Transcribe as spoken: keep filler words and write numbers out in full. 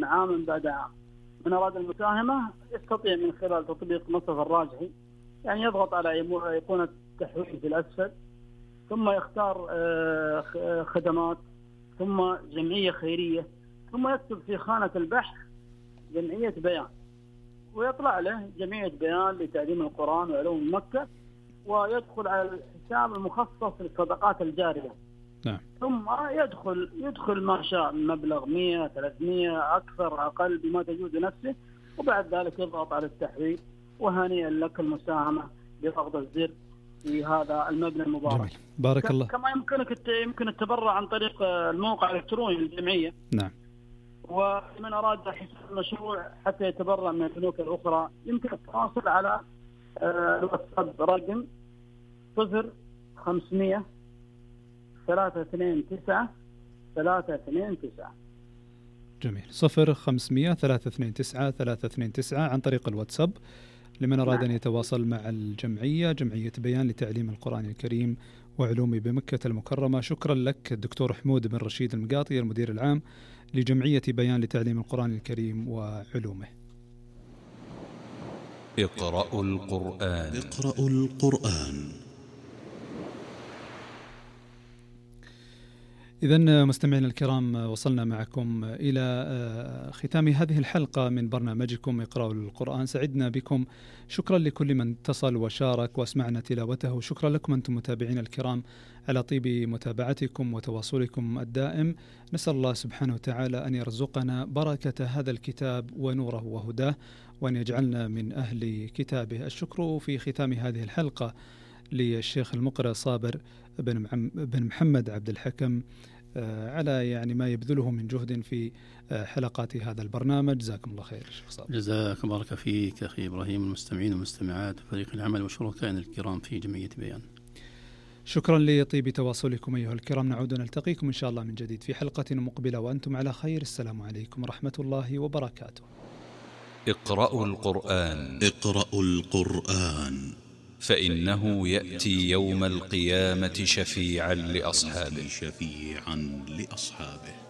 عاما بعد عام. من أراد المساهمة يستطيع من خلال تطبيق مصطفى الراجحي يعني يضغط على أيقونة التحويل في الأسفل، ثم يختار خدمات، ثم جمعية خيرية، ثم يكتب في خانة البحث جمعية بيان، ويطلع له جمعية بيان لتعليم القرآن وعلوم مكة، ويدخل على الحساب المخصص للصدقات الجارية. نعم. ثم يدخل يدخل ما شاء من مبلغ مئة ثلاثمئة أكثر أقل بما تجوز نفسه، وبعد ذلك يضغط على التحويل. وهنيئا لك المساهمة بضغط الزر في هذا المبنى المبارك. جميل. بارك الله. كما يمكنك يمكن التبرع عن طريق الموقع الإلكتروني للجمعية. نعم. ومن أراد حساب المشروع حتى يتبرع من البنوك الأخرى يمكن التواصل على الواتساب رقم صفر خمسمئة ثلاثة اثنين تسعة ثلاثة اثنين تسعة. جميل. صفر خمسمئة ثلاثة اثنين تسعة ثلاثة اثنين تسعة عن طريق الواتساب لمن أراد نعم. أن يتواصل مع الجمعية، جمعية بيان لتعليم القرآن الكريم وعلومه بمكة المكرمة. شكرا لك الدكتور حمود بن رشيد المقاطي، المدير العام لجمعية بيان لتعليم القرآن الكريم وعلومه. اقرأوا القرآن. اقرأوا القرآن. إذن مستمعينا الكرام، وصلنا معكم إلى ختام هذه الحلقة من برنامجكم اقرأوا القرآن. سعدنا بكم، شكرا لكل من اتصل وشارك واسمعنا تلاوته، شكرا لكم أنتم متابعين الكرام على طيب متابعتكم وتواصلكم الدائم. نسأل الله سبحانه وتعالى أن يرزقنا بركة هذا الكتاب ونوره وهداه، وأن يجعلنا من أهل كتابه. الشكر في ختام هذه الحلقة للشيخ المقرئ صابر بن محمد عبد الحكم على يعني ما يبذله من جهد في حلقات هذا البرنامج. جزاكم الله خير شيخ صابر. جزاك الله فيك أخي إبراهيم، المستمعين والمستمعات وفريق العمل وشركائنا الكرام في جمعية بيان. شكرا لطيب تواصلكم أيها الكرام. نعود نلتقيكم إن شاء الله من جديد في حلقة مقبلة وأنتم على خير. السلام عليكم ورحمة الله وبركاته. اقرأوا القرآن. اقرأوا القرآن فإنه يأتي يوم القيامة شفيعا لأصحابه. شفيعا لأصحابه.